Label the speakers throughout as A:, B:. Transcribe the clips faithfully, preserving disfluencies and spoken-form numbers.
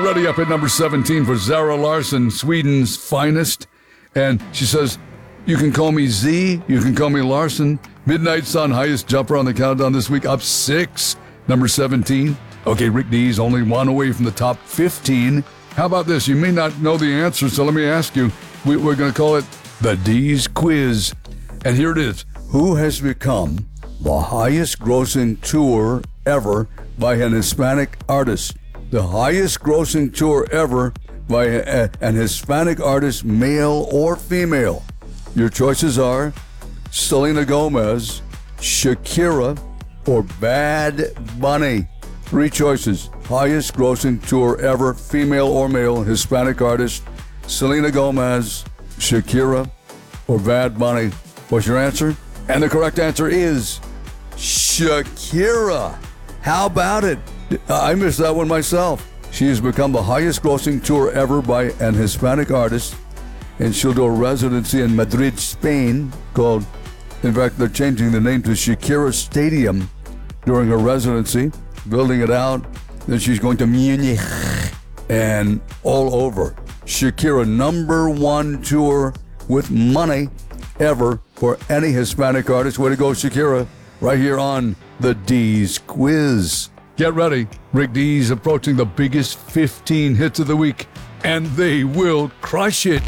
A: ready up at number seventeen for Zara Larsson, Sweden's finest. And she says, you can call me Z, you can call me Larsson. Midnight Sun, highest jumper on the countdown this week, up six, number seventeen. Okay, Rick Dees only one away from the top fifteen. How about this? You may not know the answer, so let me ask you. We, we're going to call it the Dees Quiz. And here it is. Who has become the highest grossing tour ever by an Hispanic artist? The highest grossing tour ever by a, an Hispanic artist, male or female. Your choices are Selena Gomez, Shakira, or Bad Bunny. Three choices. Highest grossing tour ever, female or male, Hispanic artist, Selena Gomez, Shakira, or Bad Bunny. What's your answer? And the correct answer is Shakira. How about it? I missed that one myself. She has become the highest grossing tour ever by an Hispanic artist, and she'll do a residency in Madrid, Spain, called, in fact, they're changing the name to Shakira Stadium during her residency, building it out. Then she's going to Munich and all over. Shakira, number one tour with money ever for any Hispanic artist. Way to go, Shakira, right here on the Dees Quiz. Get ready. Rick Dees approaching the biggest fifteen hits of the week, and they will crush it.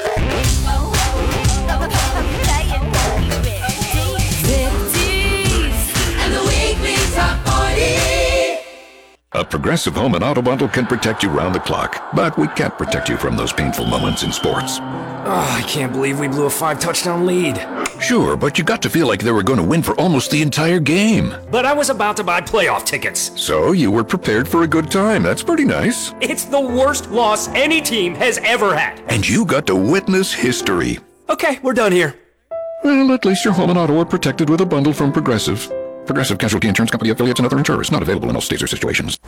B: A Progressive Home and Auto Bundle can protect you round the clock, but we can't protect you from those painful moments in sports.
C: Oh, I can't believe we blew a five-touchdown lead.
B: Sure, but you got to feel like they were going to win for almost the entire game.
C: But I was about to buy playoff tickets.
B: So you were prepared for a good time. That's pretty nice.
C: It's the worst loss any team has ever had.
B: And you got to witness history.
C: Okay, we're done here.
B: Well, at least your home and auto are protected with a bundle from Progressive. Progressive Casualty Insurance Company affiliates and other insurers. Not available in all states or situations.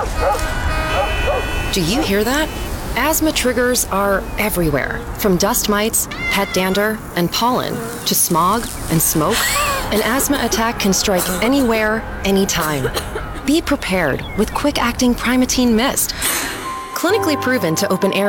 D: Do you hear that? Asthma triggers are everywhere, from dust mites, pet dander, and pollen, to smog and smoke. An asthma attack can strike anywhere, anytime. Be prepared with quick-acting Primatene Mist. Clinically proven to open air